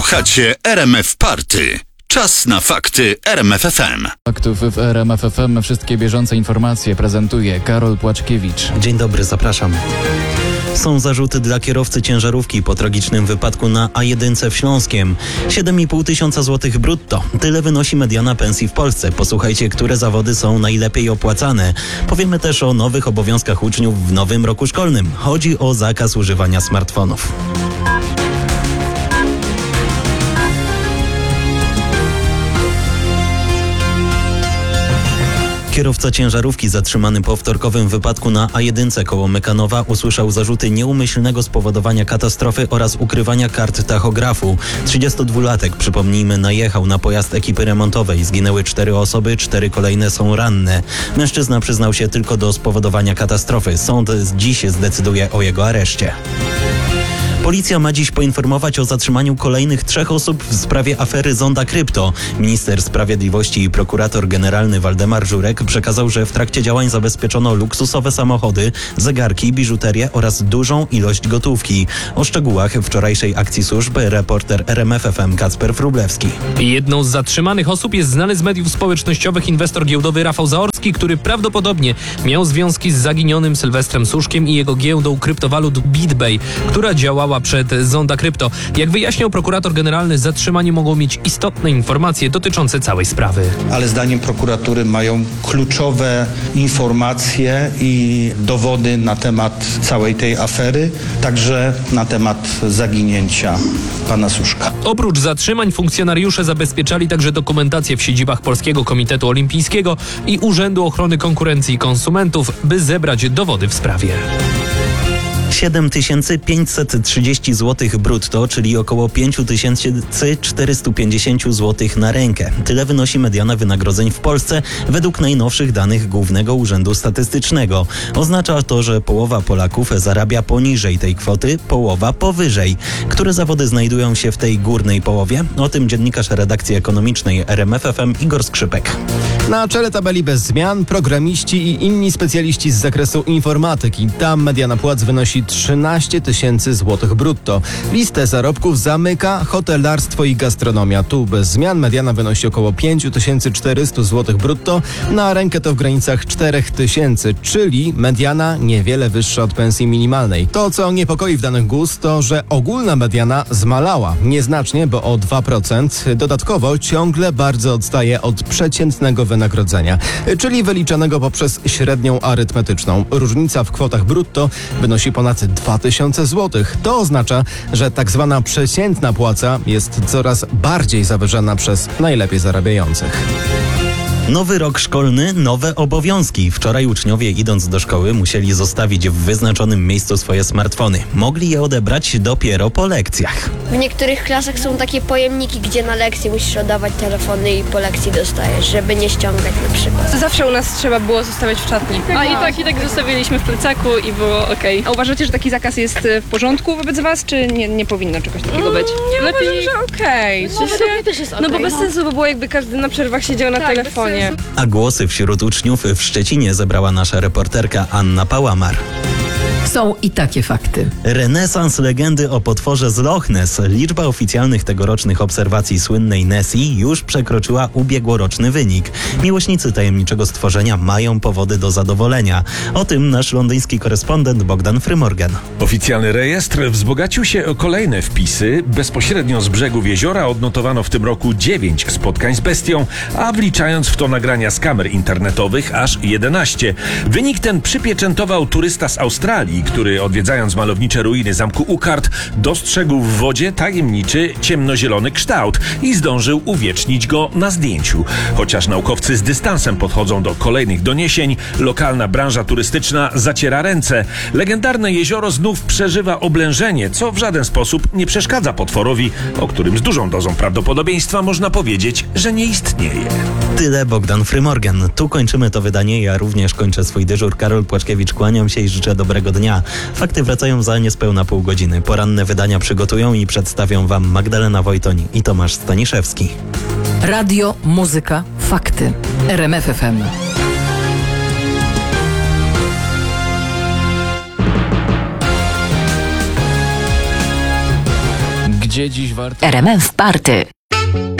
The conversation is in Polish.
Słuchacie RMF Party. Czas na fakty RMF FM. Faktów w RMF FM. Wszystkie bieżące informacje prezentuje Karol Płaczkiewicz. Dzień dobry, zapraszam. Są zarzuty dla kierowcy ciężarówki po tragicznym wypadku na A1 w Śląskiem. 7,5 tysiąca złotych brutto. Tyle wynosi mediana pensji w Polsce. Posłuchajcie, które zawody są najlepiej opłacane. Powiemy też o nowych obowiązkach uczniów w nowym roku szkolnym. Chodzi o zakaz używania smartfonów. Kierowca ciężarówki zatrzymany po wtorkowym wypadku na A1 koło Mykanowa usłyszał zarzuty nieumyślnego spowodowania katastrofy oraz ukrywania kart tachografu. 32-latek, przypomnijmy, najechał na pojazd ekipy remontowej. Zginęły 4 osoby, 4 kolejne są ranne. Mężczyzna przyznał się tylko do spowodowania katastrofy. Sąd dziś zdecyduje o jego areszcie. Policja ma dziś poinformować o zatrzymaniu kolejnych 3 osób w sprawie afery Zonda Krypto. Minister Sprawiedliwości i prokurator generalny Waldemar Żurek przekazał, że w trakcie działań zabezpieczono luksusowe samochody, zegarki, biżuterię oraz dużą ilość gotówki. O szczegółach wczorajszej akcji służb reporter RMF FM Kacper Wróblewski. Jedną z zatrzymanych osób jest znany z mediów społecznościowych inwestor giełdowy Rafał Zaorski, który prawdopodobnie miał związki z zaginionym Sylwestrem Suszkiem i jego giełdą kryptowalut BitBay, która działała przed Zonda Krypto. Jak wyjaśniał prokurator generalny, zatrzymanie mogło mieć istotne informacje dotyczące całej sprawy. Ale zdaniem prokuratury mają kluczowe informacje i dowody na temat całej tej afery, także na temat zaginięcia pana Suszka. Oprócz zatrzymań funkcjonariusze zabezpieczali także dokumentację w siedzibach Polskiego Komitetu Olimpijskiego i Urzędu Ochrony Konkurencji i Konsumentów, by zebrać dowody w sprawie. 7530 zł brutto, czyli około 5450 zł na rękę. Tyle wynosi mediana wynagrodzeń w Polsce według najnowszych danych Głównego Urzędu Statystycznego. Oznacza to, że połowa Polaków zarabia poniżej tej kwoty, połowa powyżej. Które zawody znajdują się w tej górnej połowie? O tym dziennikarz redakcji ekonomicznej RMF FM Igor Skrzypek. Na czele tabeli bez zmian programiści i inni specjaliści z zakresu informatyki. Tam mediana płac wynosi 13 tysięcy złotych brutto. Listę zarobków zamyka hotelarstwo i gastronomia. Tu bez zmian mediana wynosi około 5400 złotych brutto. Na rękę to w granicach 4000, czyli mediana niewiele wyższa od pensji minimalnej. To, co niepokoi w danych GUS, to, że ogólna mediana zmalała. Nieznacznie, bo o 2%. Dodatkowo ciągle bardzo odstaje od przeciętnego wynagrodzenia, czyli wyliczanego poprzez średnią arytmetyczną. Różnica w kwotach brutto wynosi ponad 2000 zł. To oznacza, że tak zwana przeciętna płaca jest coraz bardziej zawyżana przez najlepiej zarabiających. Nowy rok szkolny, nowe obowiązki. Wczoraj uczniowie, idąc do szkoły, musieli zostawić w wyznaczonym miejscu swoje smartfony. Mogli je odebrać dopiero po lekcjach. W niektórych klasach są takie pojemniki, gdzie na lekcji musisz oddawać telefony i po lekcji dostajesz, żeby nie ściągać na przykład. Zawsze u nas trzeba było zostawiać w szatni. I tak zostawiliśmy w plecaku i było okej. A uważacie, że taki zakaz jest w porządku wobec was, czy nie powinno czegoś takiego być? Nie, lepiej, uważam, że okej. No bo bez sensu by było, jakby każdy na przerwach siedział na telefonie. A głosy wśród uczniów w Szczecinie zebrała nasza reporterka Anna Pałamar. Są i takie fakty. Renesans legendy o potworze z Loch Ness. Liczba oficjalnych tegorocznych obserwacji słynnej Nessie już przekroczyła ubiegłoroczny wynik. Miłośnicy tajemniczego stworzenia mają powody do zadowolenia. O tym nasz londyński korespondent Bogdan Frymorgan. Oficjalny rejestr wzbogacił się o kolejne wpisy. Bezpośrednio z brzegów jeziora odnotowano w tym roku 9 spotkań z bestią, a wliczając w to nagrania z kamer internetowych aż 11. Wynik ten przypieczętował turysta z Australii, który odwiedzając malownicze ruiny zamku Ukart dostrzegł w wodzie tajemniczy ciemnozielony kształt i zdążył uwiecznić go na zdjęciu. Chociaż naukowcy z dystansem podchodzą do kolejnych doniesień, lokalna branża turystyczna zaciera ręce. Legendarne jezioro znów przeżywa oblężenie, co w żaden sposób nie przeszkadza potworowi, o którym z dużą dozą prawdopodobieństwa można powiedzieć, że nie istnieje. Tyle Bogdan Frymorgan. Tu kończymy to wydanie. Ja również kończę swój dyżur. Karol Płaczkiewicz, kłaniam się i życzę dobrego dnia. Fakty wracają za niespełna pół godziny. Poranne wydania przygotują i przedstawią Wam Magdalena Wojtoń i Tomasz Staniszewski. Radio, muzyka, fakty. RMF FM. Gdzie dziś warto? RMF Party.